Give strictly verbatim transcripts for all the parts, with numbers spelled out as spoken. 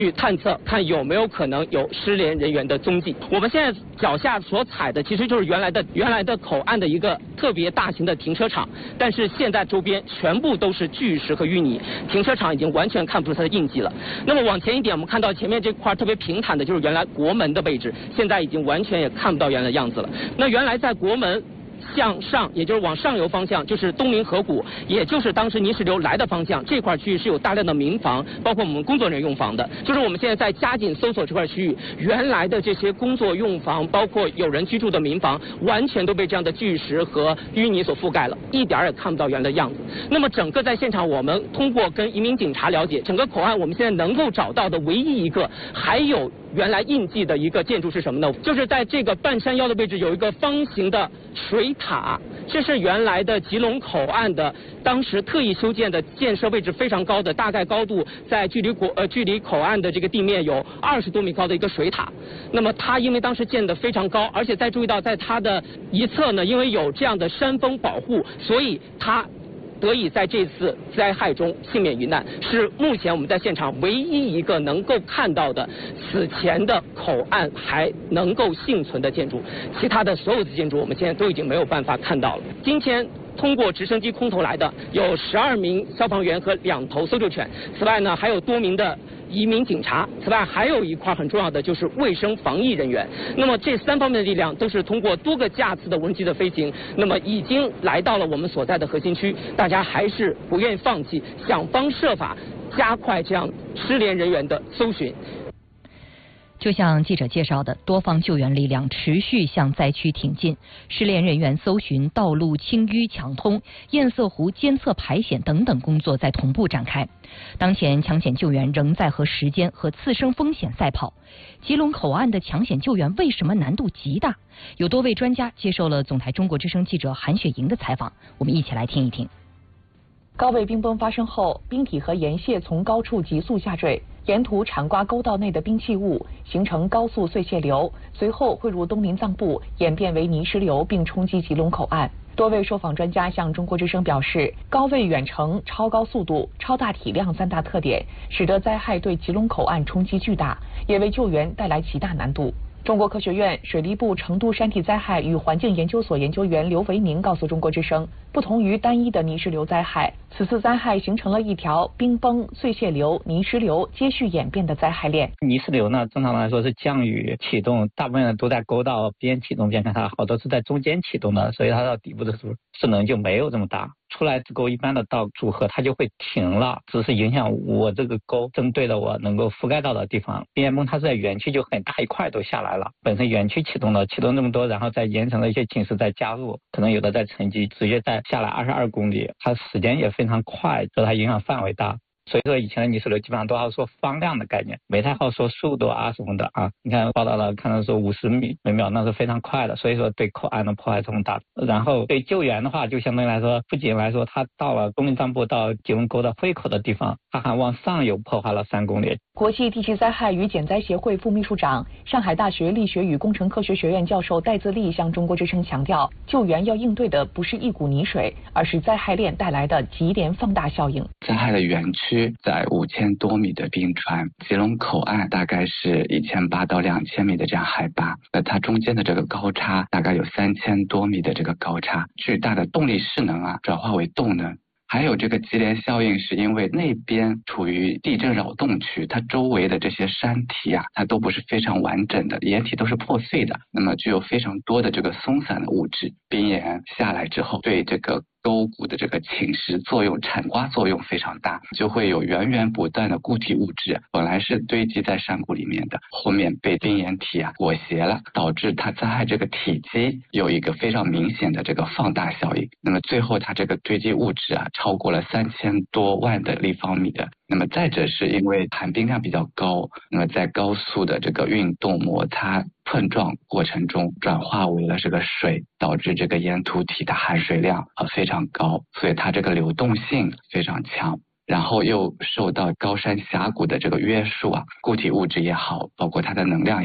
去探测看有没有可能有失联人员的踪迹。我们现在脚下所踩的其实就是原来的原来的口岸的一个特别大型的停车场，但是现在周边全部都是巨石和淤泥，停车场已经完全看不出它的印记了。那么往前一点，我们看到前面这块特别平坦的就是原来国门的位置，现在已经完全也看不到原来的样子了。那原来在国门向上，也就是往上游方向，就是东明河谷，也就是当时泥石流来的方向，这块区域是有大量的民房，包括我们工作人员用房的。就是我们现在在加紧搜索这块区域，原来的这些工作用房，包括有人居住的民房，完全都被这样的巨石和淤泥所覆盖了，一点也看不到原来的样子。那么整个在现场，我们通过跟移民警察了解，整个口岸我们现在能够找到的唯一一个还有原来印记的一个建筑是什么呢？就是在这个半山腰的位置有一个方形的水塔，这是原来的吉隆口岸的当时特意修建的，建设位置非常高的，大概高度在距离国呃距离口岸的这个地面有二十多米高的一个水塔。那么它因为当时建得非常高，而且再注意到在它的一侧呢，因为有这样的山峰保护，所以它得以在这次灾害中幸免于难，是目前我们在现场唯一一个能够看到的此前的口岸还能够幸存的建筑，其他的所有的建筑我们现在都已经没有办法看到了。今天通过直升机空投来的有十二名消防员和两头搜救犬，此外呢还有多名的移民警察，此外还有一块很重要的就是卫生防疫人员。那么这三方面的力量都是通过多个架次的无人机的飞行，那么已经来到了我们所在的核心区，大家还是不愿意放弃，想方设法加快这样失联人员的搜寻。 就像记者介绍的，多方救援力量持续向灾区挺进，失联人员搜寻、道路清淤抢通、堰塞湖监测排险等等工作在同步展开。当前抢险救援仍在和时间和次生风险赛跑。吉隆口岸的抢险救援为什么难度极大？有多位专家接受了总台中国之声记者韩雪莹的采访，我们一起来听一听。 高位冰崩发生后，冰体和岩屑从高处急速下坠，沿途铲刮沟道内的冰气雾，形成高速碎屑流，随后汇入东林藏部，演变为泥石流，并冲击吉隆口岸。多位受访专家向中国之声表示，高位远程、超高速度、超大体量三大特点，使得灾害对吉隆口岸冲击巨大，也为救援带来极大难度。中国科学院水利部成都山体灾害与环境研究所研究员刘维明告诉中国之声，不同于单一的泥石流灾害，此次灾害形成了一条冰崩、碎屑流、泥石流接续演变的灾害链。 泥石流呢，正常来说是降雨启动，大部分都在沟道边启动边开它，好多是在中间启动的，所以它到底部的时候势能就没有这么大。出来之后一般的道组合它就会停了，只是影响我这个沟针对的我能够覆盖到的地方。边崩它是在园区就很大一块都下来了，本身园区启动了，启动这么多，然后再延长了一些警示再加入，可能有的在沉积，直接在下来二十二公里，它时间也非常快，所以它影响范围大。所以说以前的泥石流基本上都要说方量的概念，没太好说速度啊什么的啊。你看报道了，看到说五十米每秒，那是非常快的，所以说对口岸的破坏这么大。然后对救援的话，就相对来说，不仅来说它到了东林藏部到吉隆沟的汇口的地方，它还往上游破坏了三公里。 国际地气灾害与减灾协会副秘书长、上海大学力学与工程科学学院教授戴自立向中国之声强调，救援要应对的不是一股泥水，而是灾害链带来的级联放大效应。 灾害的园区在五千多米的冰川，吉隆口岸大概是一千八到两千米的这样海拔，那它中间的这个高差大概有三千多米的这个高差，巨大的动力势能啊转化为动能。还有这个级联效应，是因为那边处于地震扰动区，它周围的这些山体啊，它都不是非常完整的，岩体都是破碎的，那么具有非常多的这个松散的物质，冰岩下来之后，对这个沟谷的这个侵蚀作用、铲刮作用非常大，就会有源源不断的固体物质，本来是堆积在山谷里面的，后面被冰岩体啊裹挟了，导致它灾害这个体积有一个非常明显的这个放大效应。那么最后它这个堆积物质啊超过了三千多万的立方米的。那么再者是因为含冰量比较高，那么在高速的这个运动摩擦碰撞过程中转化为了这个水，导致这个岩土体的含水量啊非常高，所以它这个流动性非常强。然后又受到高山峡谷的这个约束啊，固体物质也好，包括它的能量也好，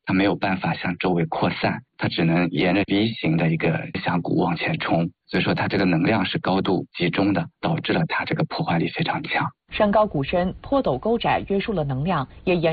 它没有办法向周围扩散，它只能沿着 V 型的一个峡谷往前冲，所以说它这个能量是高度集中的，导致了它这个破坏力非常强。 山高谷深，坡陡沟窄约束了能量，也严